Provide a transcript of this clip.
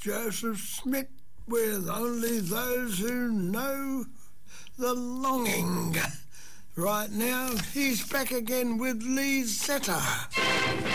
Joseph Smith with Only Those Who Know the Longing. Right now, he's back again with Lee Zeta.